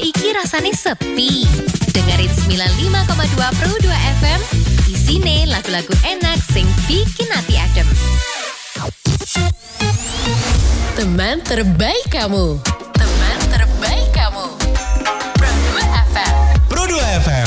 iki rasane sepi. Dengerin 95,2 Pro 2 FM, isine lagu-lagu enak sing bikin hati adem. Teman terbaik kamu. Teman terbaik kamu. Pro 2 FM. Pro 2 FM.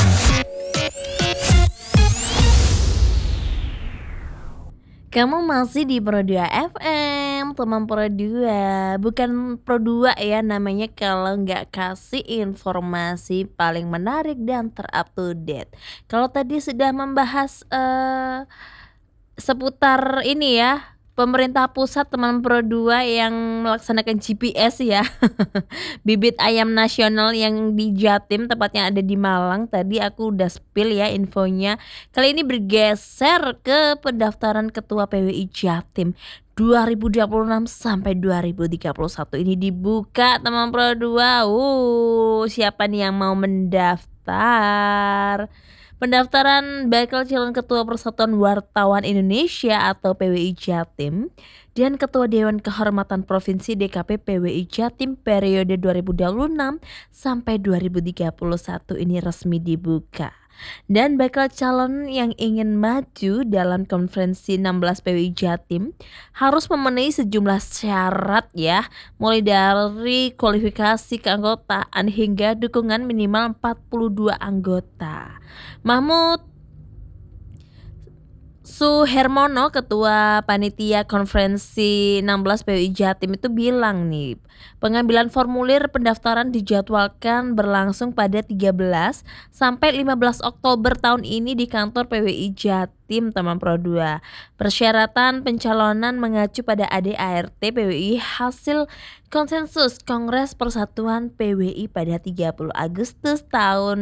Kamu masih di Pro 2 FM, teman Pro 2. Bukan Pro 2 ya namanya kalau nggak kasih informasi paling menarik dan terupdate. Kalau tadi sudah membahas seputar ini ya, pemerintah pusat teman Pro 2 yang melaksanakan GPS ya. Bibit ayam nasional yang di Jatim, tepatnya ada di Malang. Tadi aku udah spill ya infonya. Kali ini bergeser ke pendaftaran ketua PWI Jatim 2026 sampai 2031 ini dibuka teman Pro 2. Siapa nih yang mau mendaftar? Pendaftaran bakal calon Ketua Persatuan Wartawan Indonesia atau PWI Jatim dan Ketua Dewan Kehormatan Provinsi DKP PWI Jatim periode 2026 sampai 2031 ini resmi dibuka. Dan bakal calon yang ingin maju dalam konferensi 16 PWI Jatim harus memenuhi sejumlah syarat ya, mulai dari kualifikasi keanggotaan hingga dukungan minimal 42 anggota. Mahmud Suhermono, Ketua Panitia Konferensi 16 PWI Jatim itu bilang nih, pengambilan formulir pendaftaran dijadwalkan berlangsung pada 13 sampai 15 Oktober tahun ini di kantor PWI Jatim teman Pro 2. Persyaratan pencalonan mengacu pada ADART PWI hasil konsensus Kongres Persatuan PWI pada 30 Agustus tahun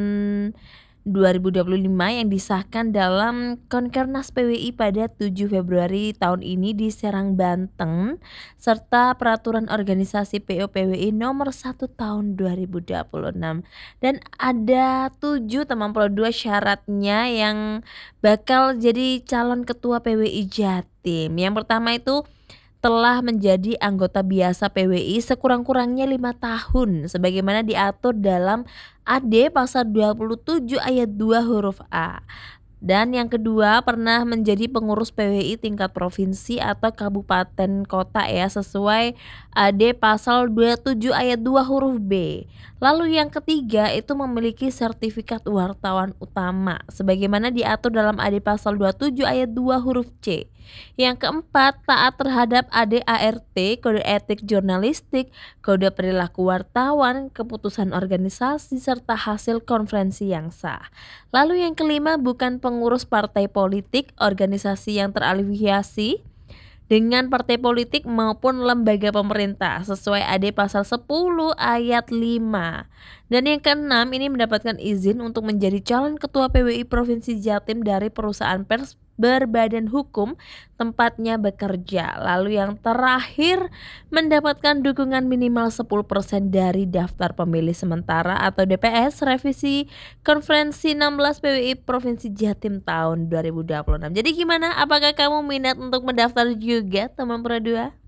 2025 yang disahkan dalam Konkernas PWI pada 7 Februari tahun ini di Serang, Banten, serta Peraturan Organisasi PO PWI nomor 1 tahun 2026. Dan ada 7 teman Pro 2 syaratnya yang bakal jadi calon ketua PWI Jatim. Yang pertama itu telah menjadi anggota biasa PWI sekurang-kurangnya 5 tahun sebagaimana diatur dalam AD pasal 27 ayat 2 huruf A. Dan yang kedua pernah menjadi pengurus PWI tingkat provinsi atau kabupaten kota ya sesuai AD pasal 27 ayat 2 huruf B. Lalu yang ketiga itu memiliki sertifikat wartawan utama sebagaimana diatur dalam AD pasal 27 ayat 2 huruf C. Yang keempat, taat terhadap ADART, kode etik jurnalistik, kode perilaku wartawan, keputusan organisasi, serta hasil konferensi yang sah. Lalu yang kelima, bukan pengurus partai politik, organisasi yang terafiliasi dengan partai politik maupun lembaga pemerintah sesuai AD pasal 10 ayat 5. Dan yang keenam ini mendapatkan izin untuk menjadi calon ketua PWI Provinsi Jatim dari perusahaan pers berbadan hukum tempatnya bekerja. Lalu yang terakhir mendapatkan dukungan minimal 10% dari daftar pemilih sementara atau DPS revisi konferensi 16 PWI Provinsi Jatim tahun 2026. Jadi gimana? Apakah kamu minat untuk mendaftar juga teman Pro 2?